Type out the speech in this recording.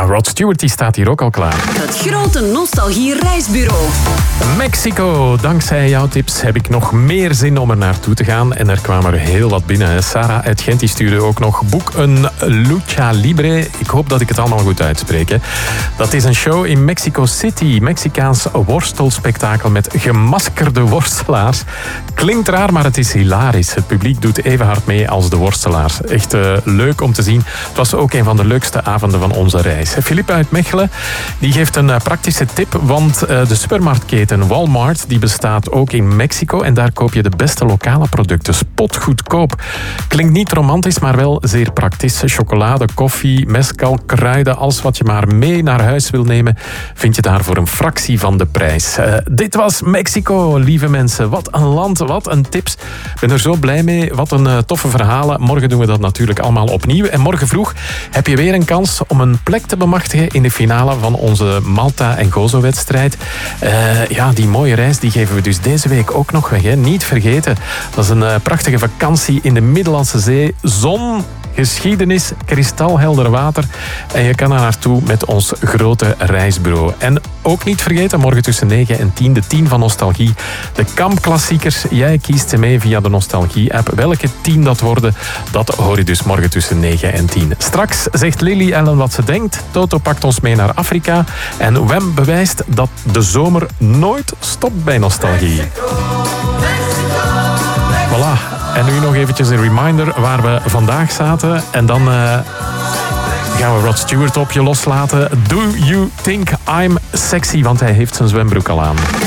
Rod Stewart die staat hier ook al klaar. Het grote nostalgie-reisbureau. Mexico. Dankzij jouw tips heb ik nog meer zin om er naartoe te gaan. En er kwamen er heel wat binnen. Sarah uit Gent die stuurde ook nog boek een Lucha Libre. Ik hoop dat ik het allemaal goed uitspreek. Hè. Dat is een show in Mexico City. Mexicaans worstelspektakel met gemaskerde worstelaars. Klinkt raar, maar het is hilarisch. Het publiek doet even hard mee als de worstelaars. Echt leuk om te zien. Het was ook een van de leukste avonden van onze reis. Philippe uit Mechelen die geeft een praktische tip, want de supermarktketen Walmart die bestaat ook in Mexico en daar koop je de beste lokale producten spotgoedkoop. Klinkt niet romantisch, maar wel zeer praktisch. Chocolade, koffie, mezcal, kruiden, alles wat je maar mee naar huis wil nemen, vind je daar voor een fractie van de prijs. Dit was Mexico, lieve mensen. Wat een land, wat een tips. Ik ben er zo blij mee. Wat een toffe verhalen. Morgen doen we dat natuurlijk allemaal opnieuw. En morgen vroeg heb je weer een kans om een plek te bemachtigen in de finale van onze Malta en Gozo-wedstrijd. Ja, die mooie reis die geven we dus deze week ook nog weg. Hè. Niet vergeten. Dat is een prachtige vakantie in de Middellandse Zee. Zon, geschiedenis, kristalhelder water. En je kan er naartoe met ons grote reisbureau. En ook niet vergeten, morgen tussen 9 en 10, de 10 van Nostalgie. De kampklassiekers. Jij kiest ze mee via de Nostalgie-app. Welke 10 dat worden, dat hoor je dus morgen tussen 9 en 10. Straks zegt Lily Ellen wat ze denkt. Toto pakt ons mee naar Afrika. En Wem bewijst dat de zomer nooit stopt bij Nostalgie. Voilà. En nu nog eventjes een reminder waar we vandaag zaten. En dan gaan we Rod Stewart op je loslaten. Do you think I'm sexy? Want hij heeft zijn zwembroek al aan.